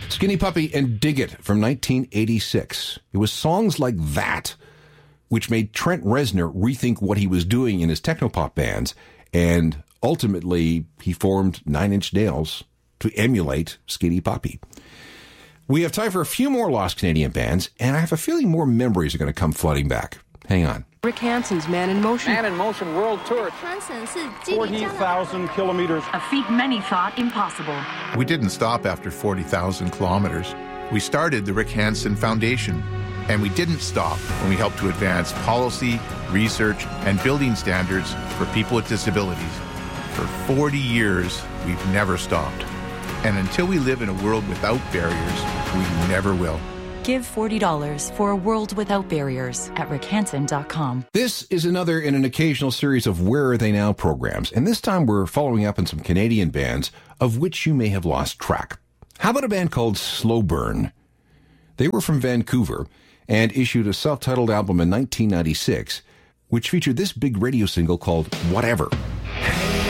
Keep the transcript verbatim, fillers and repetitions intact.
Skinny Puppy and Dig It from nineteen eighty-six. It was songs like that which made Trent Reznor rethink what he was doing in his technopop bands, and ultimately he formed Nine Inch Nails to emulate Skinny Puppy. We have time for a few more lost Canadian bands, and I have a feeling more memories are going to come flooding back. Hang on. Rick Hansen's Man in Motion. Man in Motion World Tour. forty thousand kilometers. A feat many thought impossible. We didn't stop after forty thousand kilometers. We started the Rick Hansen Foundation, and we didn't stop when we helped to advance policy, research, and building standards for people with disabilities. For forty years, we've never stopped. And until we live in a world without barriers, we never will. Give forty dollars for a world without barriers at rick hansen dot com. This is another in an occasional series of Where Are They Now programs, and this time we're following up on some Canadian bands of which you may have lost track. How about a band called Slow Burn? They were from Vancouver and issued a self-titled album in nineteen ninety-six, which featured this big radio single called Whatever.